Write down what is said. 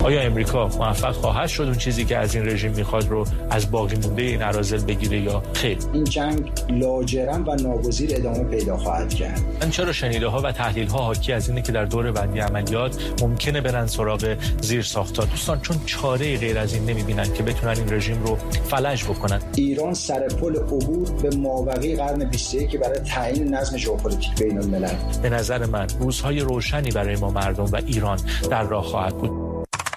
آیا امریکا موفق خواهد شد اون چیزی که از این رژیم میخواد رو از باقی مونده این اراذل بگیره یا خیر؟ این جنگ لاجرم و ناگزیر ادامه پیدا خواهد کرد. من چرا شنیده‌ها و تحلیل‌ها حاکی از اینه که در دور بعدی عملیات ممکنه برن سراغ زیرساخت‌ها. دوستان چون چاره غیر از این نمی‌بینن که بتونن این رژیم رو فلج بکنن. ایران سر پل عبور به مابقی قرن 21 برای تعیین نظم ژئوپلیتیک بین‌الملل. به نظر من روزهای روشنی برای ما مردم و ایران در راه خواهد بود.